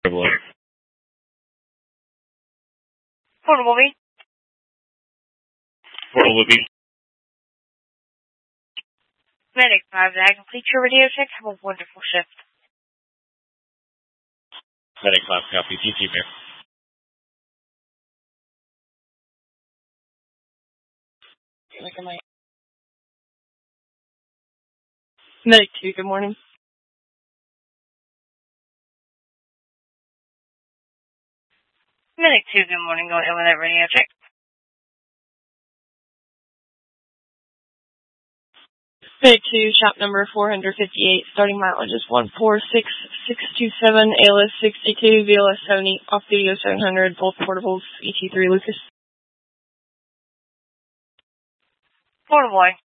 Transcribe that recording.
Portable B. Portable B. Medic 5, I complete your radio check. Have a wonderful shift. Medic 5, copy. TT, man. Medic 2, good morning. Medic 2, good morning. Go ahead with that radio check. Medic 2, shop number 458, starting mileage is 146627, ALS 62, VLS 70, off-duty 0700, both portables, ET3 Lucas. Portable A.